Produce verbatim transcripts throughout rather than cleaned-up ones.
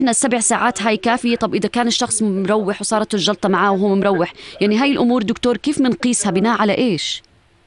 السبع ساعات هاي كافية؟ طب إذا كان الشخص مروح وصارت الجلطة معاه وهو مروح، يعني هاي الأمور دكتور كيف منقيسها؟ بناء على إيش؟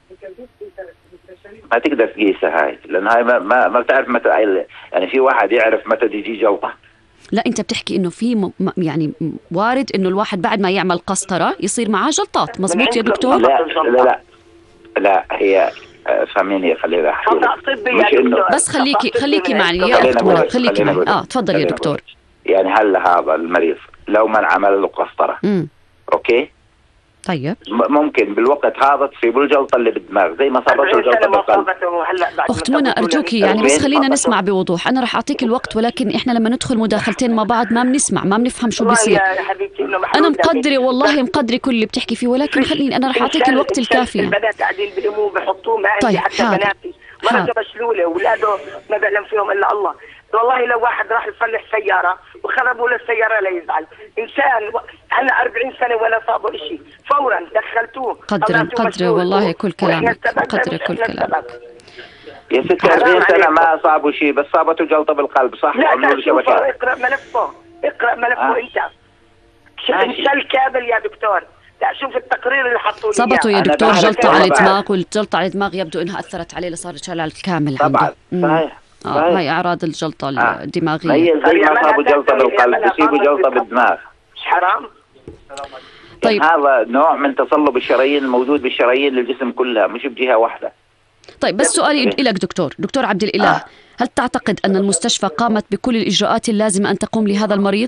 ما تقدر تقيسها هاي، لأن هاي ما ما, ما بتعرف متى، يعني في واحد يعرف متى تجي جلطة. لا أنت بتحكي إنه في م... يعني وارد إنه الواحد بعد ما يعمل قسطرة يصير معاه جلطات، مزبوط يا دكتور؟ لا لا لا, لا هي فهميني، خليني أحكي لك. بس خليكي خليكي معي يا أخت منى، خليكي معي. آه تفضل يا دكتور. يعني هل هذا المريض لو من عمل له قسطرة امم أوكي طيب ممكن بالوقت هذا تصيب الجلطة اللي بالدماغ زي ما صابته الجلطة بالقلب. أخت منى أرجوكي يعني بس خلينا نسمع بوضوح. أنا رح أعطيك الوقت، ولكن إحنا لما ندخل مداخلتين مع بعض ما بنسمع، ما بنفهم شو بيصير. أنا مقدرة والله مقدرة كل اللي بتحكي فيه، ولكن خليني أنا رح أعطيك الوقت الكافي. البنات قاعدين بيلموه بحطوه ما عندي. طيب حتى بناتي مرة مشلولة وأولاده ما بيعلم فيهم إلا الله. والله لو واحد راح يصلح سيارة وخربوا له السيارة لا يزعل إنسان. أنا أربعين سنة ولا صابوا إشي، فورا دخلتوه. قدر قدر والله كل كلامك، قدر كل كلامك يا ستة. أربعين سنة ما صابوا شيء، بس صابته جلطة بالقلب صح؟ لا لا اقرأ ملفه، اقرأ ملفه آه. أنت شل كامل يا دكتور. شوف التقرير اللي حطوه لي صبته يا دكتور جلطة على الدماغ، والجلطة على الدماغ يبدو إنها أثرت عليه لصارت شلل كامل طبعا. صحيح. آه هاي أعراض الجلطة آه. الدماغية. هي زي ما صابوا جلطة بالقلب بيصيبوا جلطة بالدماغ. مش حرام؟ طيب يعني هذا نوع من تصلب الشرايين الموجود بالشرايين للجسم كلها، مش بجهة واحدة. طيب بس سؤالي لك دكتور دكتور عبد الإله، آه. هل تعتقد أن المستشفى قامت بكل الإجراءات اللازمة أن تقوم لهذا المريض؟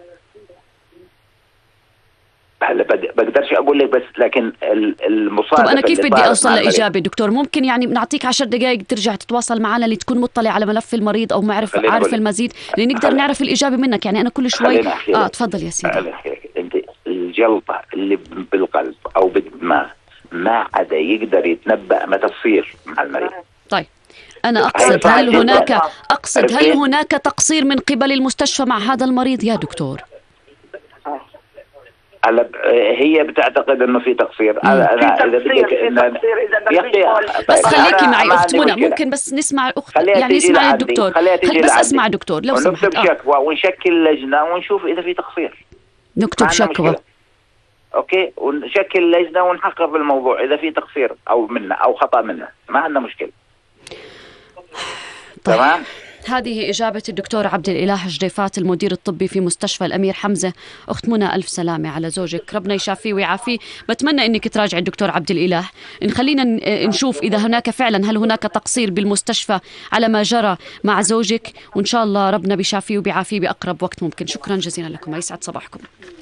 هلا بقدرش اقول لك، بس لكن المصادفه. طب انا كيف بدي اوصل لاجابه دكتور؟ ممكن يعني بنعطيك عشر دقائق ترجع تتواصل معنا لتكون مطلع على ملف المريض او معرف عارف المزيد لنقدر نعرف الاجابه منك. يعني انا كل شوي اه تفضل يا سيدي. انت الجلطه اللي بالقلب او بالدماغ ما عدا يقدر يتنبأ متى تصير مع المريض. طيب انا اقصد هل هناك اقصد هل هناك تقصير من قبل المستشفى مع هذا المريض يا دكتور؟ هلا هي بتعتقد انه في تقصير. انا انا اذا بدك إن... بس خليكي معي اخت منى، ممكن بس نسمع الاخت يعني نسمع الدكتور. بس اسمع دكتور لو سمحت. نكتب شكوى ونشكل لجنه ونشوف اذا في تقصير. نكتب شكوى اوكي ونشكل لجنه ونحقق بالموضوع اذا في تقصير او منا او خطا منا، ما عندنا مشكله. طيب. تمام. هذه إجابة الدكتور عبد الإله جديفات المدير الطبي في مستشفى الأمير حمزة. أخت منى ألف سلامة على زوجك، ربنا يشافيه ويعافيه. بتمنى أنك تراجع الدكتور عبد الإله. إن خلينا نشوف إذا هناك فعلا هل هناك تقصير بالمستشفى على ما جرى مع زوجك، وإن شاء الله ربنا بيشافيه وبيعافيه بأقرب وقت ممكن. شكرا جزيلا لكم، يسعد صباحكم.